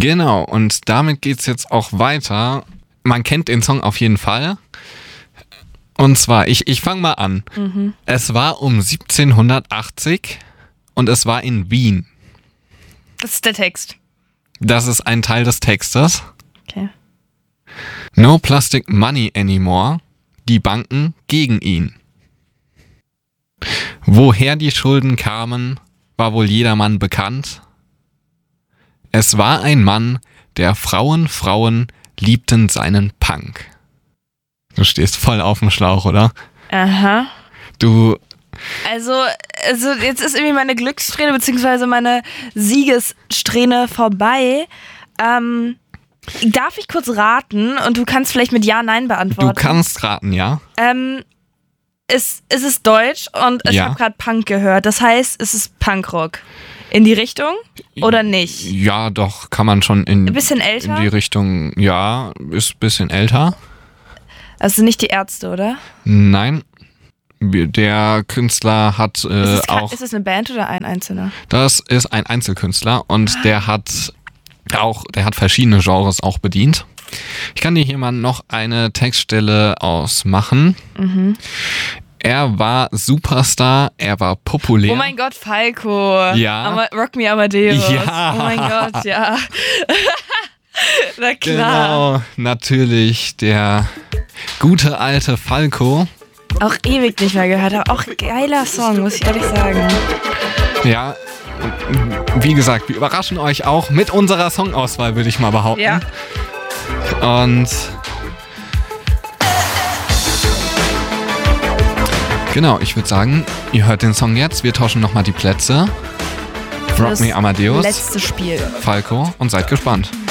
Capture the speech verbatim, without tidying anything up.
Genau, und damit geht's jetzt auch weiter. Man kennt den Song auf jeden Fall. Und zwar, ich, ich fange mal an. Mhm. Es war um siebzehnhundertachtzig und es war in Wien. Das ist der Text. Das ist ein Teil des Textes. Okay. No plastic money anymore. Die Banken gegen ihn. Woher die Schulden kamen, war wohl jedermann bekannt. Es war ein Mann, der Frauen, Frauen liebten seinen Punk. Du stehst voll auf dem Schlauch, oder? Aha. Du... Also, also jetzt ist irgendwie meine Glückssträhne bzw. meine Siegessträhne vorbei. Ähm, darf ich kurz raten und du kannst vielleicht mit Ja, Nein beantworten? Du kannst raten, ja. Ähm, es, es ist deutsch und ich Ja. habe gerade Punk gehört. Das heißt, es ist Punkrock. In die Richtung oder nicht? Ja, doch, kann man schon in, Ein bisschen älter? in die Richtung, ja, ist ein bisschen älter. Also nicht die Ärzte, oder? Nein, der Künstler hat äh, ist, es, auch... ist es eine Band oder ein Einzelner? Das ist ein Einzelkünstler und der hat auch, der hat verschiedene Genres auch bedient. Ich kann dir hier mal noch eine Textstelle ausmachen. Mhm. Er war Superstar, er war populär. Oh mein Gott, Falco. Ja. Ama- Rock Me Amadeus. Ja. Oh mein Gott, ja. Na klar. Genau, natürlich der gute alte Falco. Auch ewig nicht mehr gehört, aber auch geiler Song, muss ich ehrlich sagen. Ja, und wie gesagt, wir überraschen euch auch mit unserer Songauswahl, würde ich mal behaupten. Ja. Und genau, ich würde sagen, ihr hört den Song jetzt. Wir tauschen nochmal die Plätze. Rock Me Amadeus, Letztes Spiel. Falco und seid gespannt.